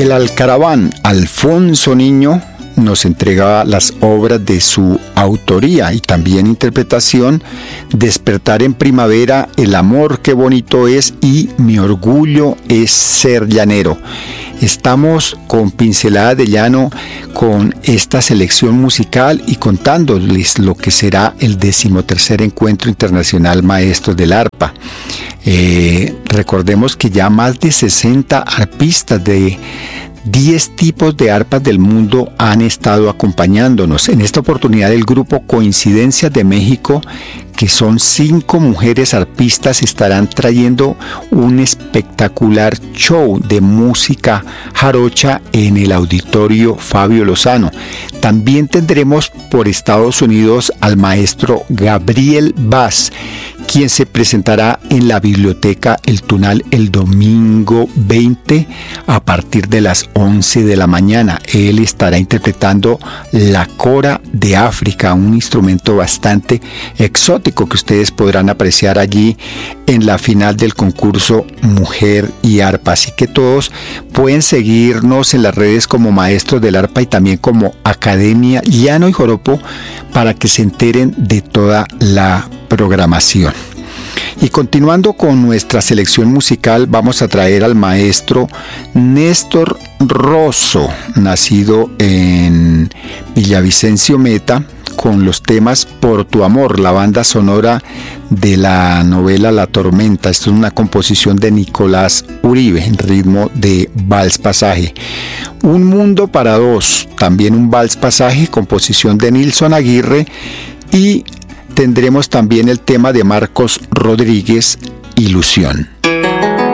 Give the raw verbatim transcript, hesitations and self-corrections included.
El alcaraván Alfonso Niño nos entrega las obras de su autoría y también interpretación: Despertar en primavera, El amor qué bonito es y Mi orgullo es ser llanero. Estamos con Pincelada de Llano con esta selección musical y contándoles lo que será el decimotercer Encuentro Internacional Maestros del Arpa. Eh, recordemos que ya más de sesenta arpistas de diez tipos de arpas del mundo han estado acompañándonos. En esta oportunidad el grupo Coincidencias de México, que son cinco mujeres arpistas, estarán trayendo un espectacular show de música jarocha en el Auditorio Fabio Lozano. También tendremos por Estados Unidos al maestro Gabriel Vaz, quien se presentará en la Biblioteca El Tunal el domingo veinte a partir de las once de la mañana. Él estará interpretando la cora de África, un instrumento bastante exótico que ustedes podrán apreciar allí en la final del concurso Mujer y Arpa. Así que todos pueden seguirnos en las redes como Maestros del Arpa y también como Academia Llano y Joropo para que se enteren de toda la programación. Y continuando con nuestra selección musical, vamos a traer al maestro Néstor Rosso, nacido en Villavicencio Meta, con los temas Por tu amor, la banda sonora de la novela La Tormenta. Esto es una composición de Nicolás Uribe en ritmo de vals pasaje. Un mundo para dos, también un vals pasaje, composición de Nilson Aguirre, y tendremos también el tema de Marcos Rodríguez, Ilusión.